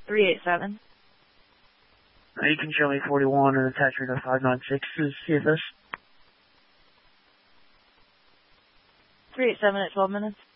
387. You can show me 41 and attach me to 596 to see if this. 387 at 12 minutes.